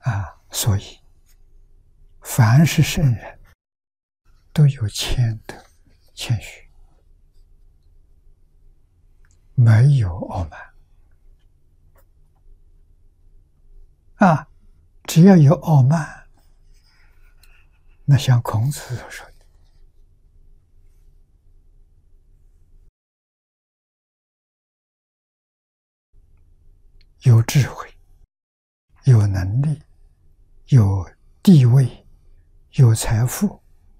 所以凡是圣人都有谦德、谦虚，没有傲慢。只要有傲慢，那像孔子所说的，有智慧、有能力、有地位、有财富，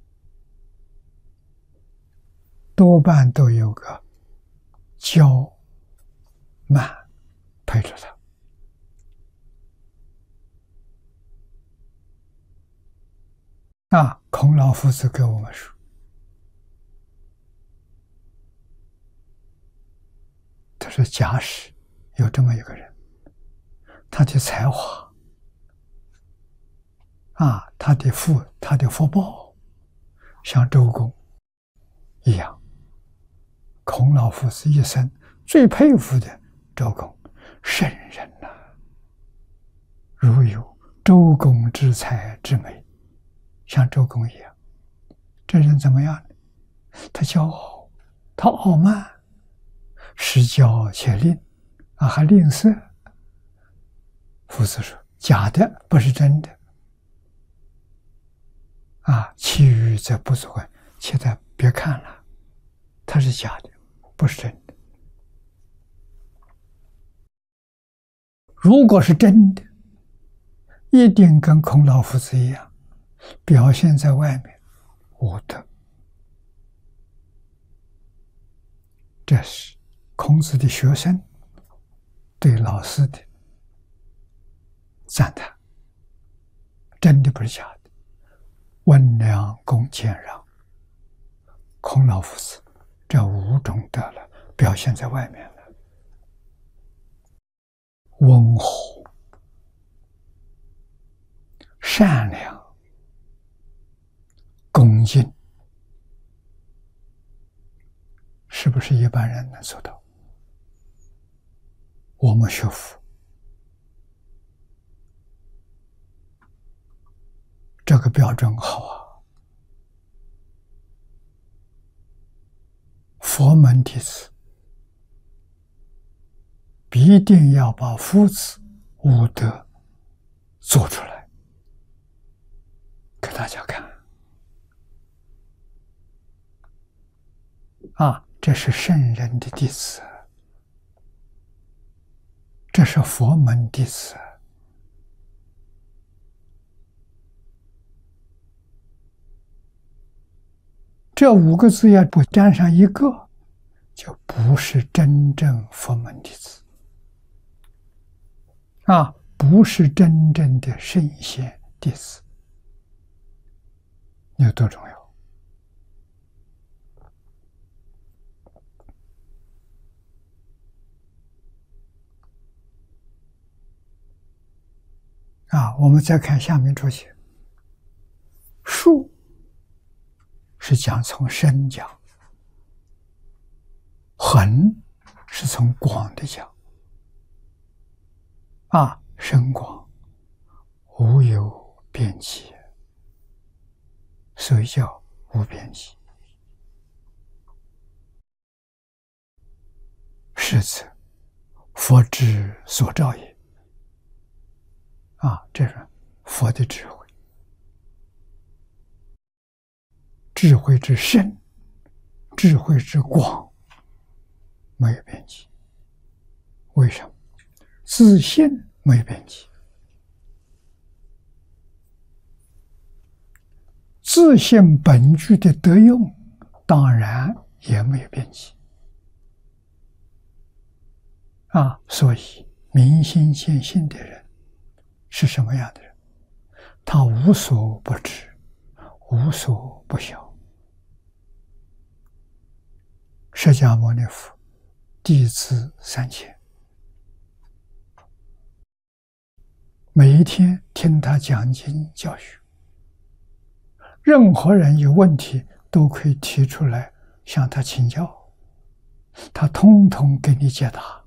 多半都有个骄慢陪着他。孔老夫子跟我们说，他说假使有这么一个人，他的才华他的福报像周公一样，孔老夫子一生最佩服的周公，圣人如有周公之才之美，像周公一样。这人怎么样呢？他骄傲，他傲慢，失骄且吝还吝啬。夫子说假的，不是真的其余则不足观，现在别看了，它是假的，不是真的。如果是真的，一定跟孔老夫子一样，表现在外面无德。这是孔子的学生对老师的赞叹，真的不是假的。温良恭俭让，孔老夫子这5种德了，表现在外面了。温和、善良、恭敬，是不是一般人能做到？我们学佛这个标准好佛门弟子必定要把夫子5德做出来给大家看这是圣人的弟子，这是佛门弟子。这5个字要不沾上一个，就不是真正佛门弟子不是真正的圣贤弟子。有多重要我们再看下面这些，术是讲从深讲，恒是从广的讲深广无有边际，所以叫无边际。是则佛之所照也这是佛的智慧，智慧之深，智慧之广，没有边际。为什么？自信没有边际，自信本具的德用当然也没有边际所以明心见性的人是什么样的人？他无所不知，无所不晓。释迦牟尼佛弟子3000，每一天听他讲经教学，任何人有问题都可以提出来向他请教，他通通给你解答。